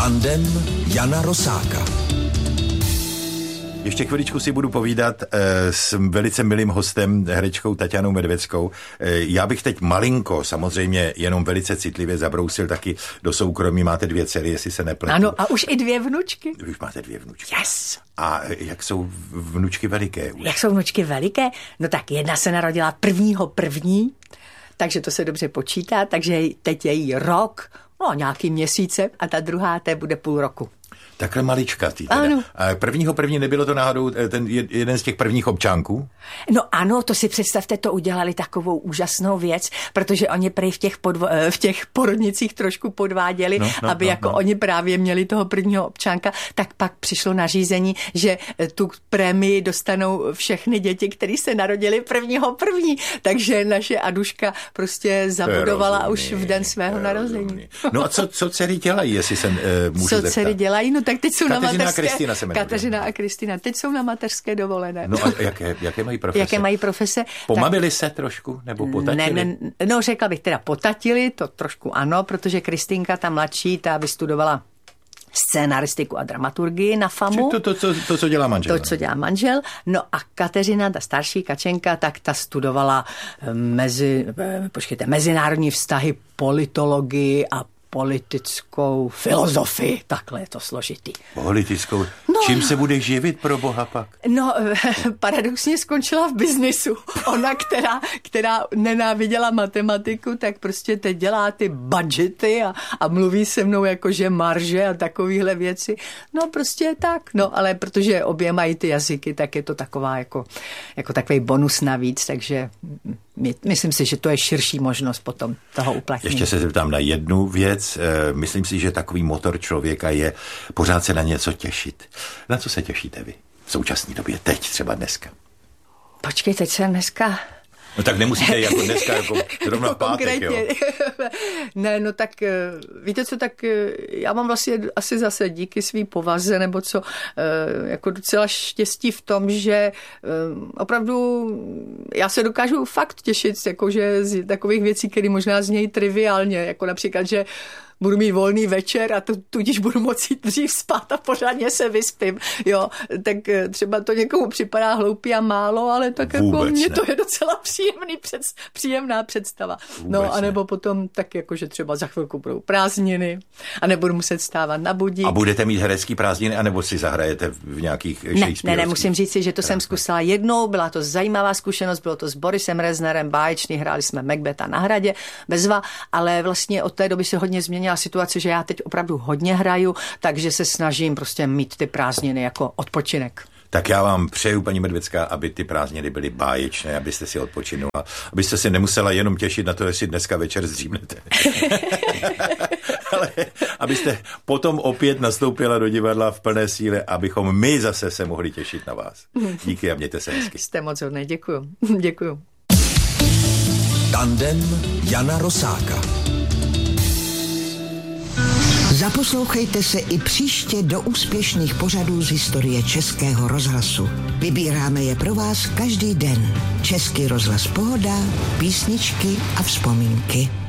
Tandem Jana Rosáka. Ještě chviličku si budu povídat s velice milým hostem, herečkou Taťanou Medveckou. Já bych teď malinko, samozřejmě jenom velice citlivě zabrousil taky do soukromí. Máte 2 dcery, jestli se nepletu. Ano, a už i 2 vnučky. Už máte 2 vnučky. Yes. A jak jsou vnučky veliké? Jak jsou vnučky veliké? No tak jedna se narodila 1.1., takže to se dobře počítá, takže teď je jí rok, no nějaký měsíce, a ta druhá té bude 0,5 roku. Takhle maličkatý. Ano. A 1.1. nebylo to náhodou ten jeden z těch prvních občánků? No ano, to si představte, to udělali takovou úžasnou věc, protože oni prý v těch porodnicích trošku podváděli, aby oni právě měli toho prvního občánka, tak pak přišlo nařízení, že tu prémii dostanou všechny děti, které se narodily 1.1. Takže naše Aduška prostě zabudovala už v den svého narození. No a co dcery dělají, jestli se můžu zeptat? Co dcery dělají? No tak teď jsou Kateřina a Kristýna, teď jsou na mateřské dovolené. No a jaké mají profese? Jaké mají profese? Pomamili se trošku, nebo potatili? No řekla bych teda potatili, to trošku ano, protože Kristýnka, ta mladší, ta vystudovala scénaristiku a dramaturgii na FAMu. To, co dělá manžel. To, co dělá manžel. No a Kateřina, ta starší Kačenka, tak ta studovala mezinárodní vztahy, politologii a politickou filozofii. Takhle je to složitý. Politickou? No, čím se bude živit, pro boha pak? No, paradoxně skončila v biznisu. Ona, která nenáviděla matematiku, tak prostě teď dělá ty budgety a mluví se mnou jakože marže a takovýhle věci. No, prostě tak. No, ale protože obě mají ty jazyky, tak je to taková jako takový bonus navíc, takže myslím si, že to je širší možnost potom toho uplatnění. Ještě se zeptám na jednu věc. Myslím si, že takový motor člověka je pořád se na něco těšit. Na co se těšíte vy v současné době? Teď třeba dneska. Počkej, teď jsem dneska... No tak nemusíte jako dneska, jako zrovna v pátek, jo? Ne, no tak víte co, tak já mám vlastně asi zase díky svý povaze, nebo co, jako docela štěstí v tom, že opravdu já se dokážu fakt těšit, jakože z takových věcí, které možná znějí triviálně, jako například, že budu mít volný večer a tudíž budu moci dřív spát a pořádně se vyspím. Jo, tak třeba to někomu připadá hloupý a málo, ale tak jako mně to je docela příjemná představa. No, anebo potom tak jako, že třeba za chvilku budou prázdniny a nebudu muset stávat na budík. A budete mít herecký prázdniny, anebo si zahrajete v nějakých Ne, musím říct si, že to jsem zkusila jednou, byla to zajímavá zkušenost, bylo to s Borisem Reznerem, báječný, hráli jsme Macbetha na Hradě, bezva, ale vlastně od té doby se hodně změnila situace, že já teď opravdu hodně hraju, takže se snažím prostě mít ty prázdniny jako odpočinek. Tak já vám přeju, paní Medvecká, aby ty prázdniny byly báječné, abyste si odpočinula, abyste si nemusela jenom těšit na to, jestli dneska večer zdřímnete. Ale abyste potom opět nastoupila do divadla v plné síle, abychom my zase se mohli těšit na vás. Díky a mějte se hezky. Jste moc hodný, děkuju. Tandem Jana Rosáka. Zaposlouchejte se i příště do úspěšných pořadů z historie Českého rozhlasu. Vybíráme je pro vás každý den. Český rozhlas Pohoda, písničky a vzpomínky.